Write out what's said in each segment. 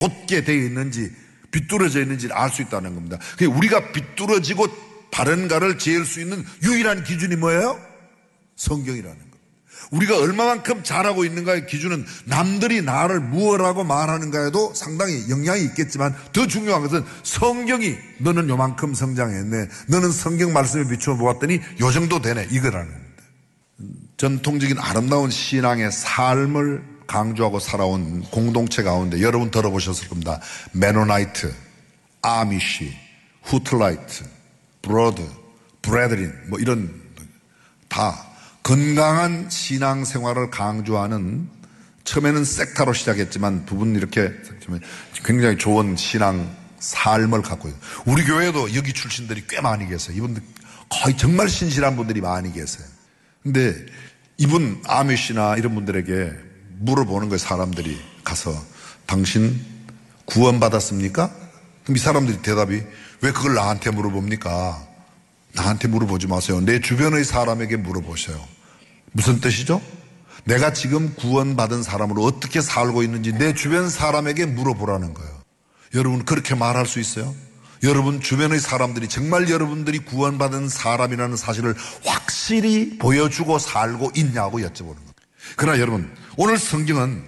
곧게 되어 있는지 비뚤어져 있는지를 알 수 있다는 겁니다. 우리가 비뚤어지고 바른가를 재을 수 있는 유일한 기준이 뭐예요? 성경이라는 겁니다. 우리가 얼마만큼 잘하고 있는가의 기준은 남들이 나를 무엇라고 말하는가에도 상당히 영향이 있겠지만 더 중요한 것은 성경이 너는 요만큼 성장했네, 너는 성경 말씀에 비추어 보았더니 요 정도 되네, 이거라는 겁니다. 전통적인 아름다운 신앙의 삶을 강조하고 살아온 공동체 가운데 여러분 들어보셨을 겁니다. 메노나이트, 아미시, 후틀라이트, 브로드, 브레드린 뭐 이런 다 건강한 신앙생활을 강조하는, 처음에는 섹타로 시작했지만 두 분 이렇게 굉장히 좋은 신앙 삶을 갖고 있어요. 우리 교회도 여기 출신들이 꽤 많이 계세요. 이분들 거의 정말 신실한 분들이 많이 계세요. 근데 이분 아미시나 이런 분들에게 물어보는 거예요. 사람들이 가서 당신 구원받았습니까? 그럼 이 사람들이 대답이 왜 그걸 나한테 물어봅니까? 나한테 물어보지 마세요. 내 주변의 사람에게 물어보세요. 무슨 뜻이죠? 내가 지금 구원받은 사람으로 어떻게 살고 있는지 내 주변 사람에게 물어보라는 거예요. 여러분 그렇게 말할 수 있어요? 여러분 주변의 사람들이 정말 여러분들이 구원받은 사람이라는 사실을 확실히 보여주고 살고 있냐고 여쭤보는 거예요. 그러나 여러분, 오늘 성경은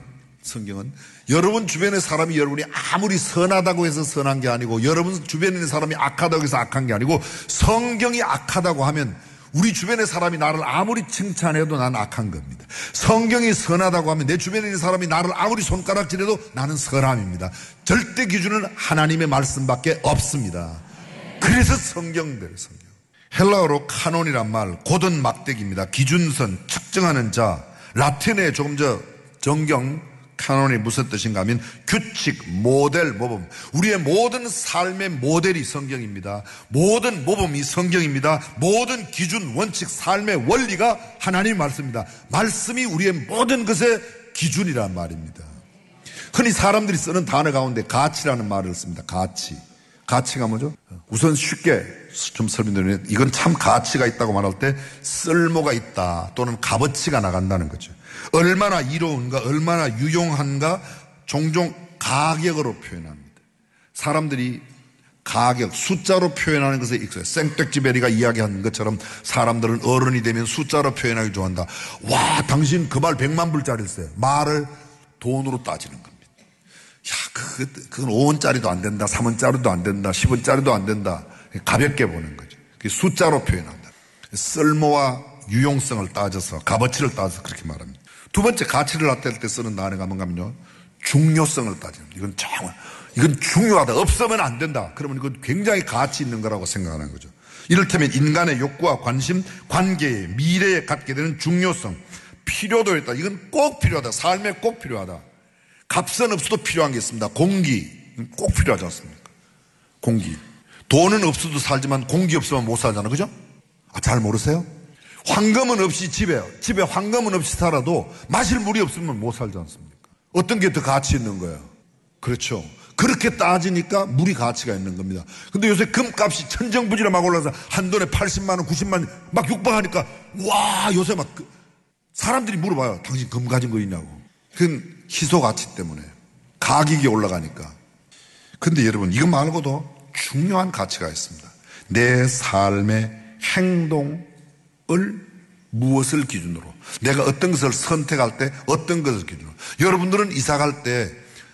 여러분 주변의 사람이 여러분이 아무리 선하다고 해서 선한 게 아니고, 여러분 주변에 있는 사람이 악하다고 해서 악한 게 아니고, 성경이 악하다고 하면 우리 주변의 사람이 나를 아무리 칭찬해도 나는 악한 겁니다. 성경이 선하다고 하면 내 주변에 있는 사람이 나를 아무리 손가락질해도 나는 선함입니다. 절대 기준은 하나님의 말씀밖에 없습니다. 그래서 성경대로 성경. 헬라어로 카논이란 말, 고든 막대기입니다. 기준선, 측정하는 자. 라틴에 조금 정경 카논이 무슨 뜻인가 하면 규칙, 모델, 모범. 우리의 모든 삶의 모델이 성경입니다. 모든 모범이 성경입니다. 모든 기준, 원칙, 삶의 원리가 하나님의 말씀입니다. 말씀이 우리의 모든 것의 기준이란 말입니다. 흔히 사람들이 쓰는 단어 가운데 가치라는 말을 씁니다. 가치가 뭐죠? 우선 쉽게 좀 설명드리면 이건 참 가치가 있다고 말할 때 쓸모가 있다 또는 값어치가 나간다는 거죠. 얼마나 이로운가, 얼마나 유용한가 종종 가격으로 표현합니다. 사람들이 가격, 숫자로 표현하는 것에 익숙해요. 생텍쥐베리가 이야기한 것처럼 사람들은 어른이 되면 숫자로 표현하기 좋아한다. 와, 당신 그 말 100만 불짜리 써요. 말을 돈으로 따지는 겁니다. 야, 그건 5원짜리도 안 된다, 3원짜리도 안 된다, 10원짜리도 안 된다. 가볍게 보는 거죠. 숫자로 표현한다. 쓸모와 유용성을 따져서, 값어치를 따져서 그렇게 말합니다. 두 번째, 가치를 나타낼 때 쓰는 단어가 뭔가 하면요, 중요성을 따지는 거예요. 이건 중요하다, 없으면 안 된다. 그러면 이건 굉장히 가치 있는 거라고 생각하는 거죠. 이를테면 인간의 욕구와 관심, 관계에, 미래에 갖게 되는 중요성, 필요도 있다. 이건 꼭 필요하다. 삶에 꼭 필요하다. 값은 없어도 필요한 게 있습니다. 공기, 꼭 필요하지 않습니까? 공기. 돈은 없어도 살지만 공기 없으면 못 살잖아요. 그죠? 잘 모르세요? 황금은 없이 집에 황금은 없이 살아도 마실 물이 없으면 못 살지 않습니까? 어떤 게 더 가치 있는 거예요? 그렇죠. 그렇게 따지니까 물이 가치가 있는 겁니다. 근데 요새 금값이 천정부지로 막 올라서 한 돈에 80만 원, 90만 원 막 육박하니까 와, 요새 막 사람들이 물어봐요. 당신 금 가진 거 있냐고. 그건 희소 가치 때문에 가격이 올라가니까. 근데 여러분, 이거 말고도 중요한 가치가 있습니다. 내 삶의 행동을 무엇을 기준으로, 내가 어떤 것을 선택할 때 어떤 것을 기준으로. 여러분들은 이사 갈 때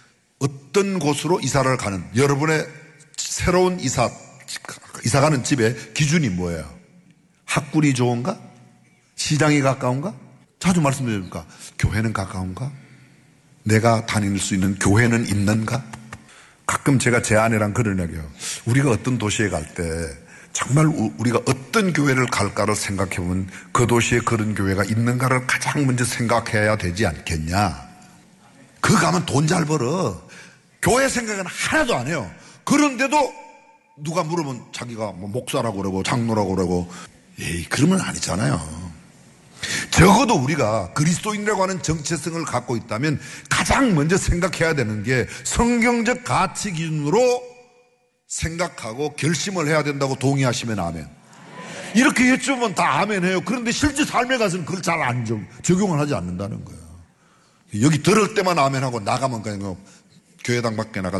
어떤 곳으로 이사를 가는, 여러분의 새로운 이사 가는 집의 기준이 뭐예요? 학군이 좋은가? 시장이 가까운가? 자주 말씀드립니까? 교회는 가까운가? 내가 다닐 수 있는 교회는 있는가? 가끔 제가 제 아내랑 그런 이야기해요. 우리가 어떤 도시에 갈 때 정말 우리가 어떤 교회를 갈까를 생각해보면 그 도시에 그런 교회가 있는가를 가장 먼저 생각해야 되지 않겠냐. 그 가면 돈 잘 벌어. 교회 생각은 하나도 안 해요. 그런데도 누가 물으면 자기가 뭐 목사라고 그러고 장로라고 그러고, 에이, 그러면 아니잖아요. 적어도 우리가 그리스도인이라고 하는 정체성을 갖고 있다면 가장 먼저 생각해야 되는 게 성경적 가치 기준으로 생각하고 결심을 해야 된다고 동의하시면 아멘. 이렇게 여쭈면 다 아멘 해요. 그런데 실제 삶에 가서는 그걸 잘 안 적용을 하지 않는다는 거예요. 여기 들을 때만 아멘 하고 나가면 그냥 교회당 밖에 나갈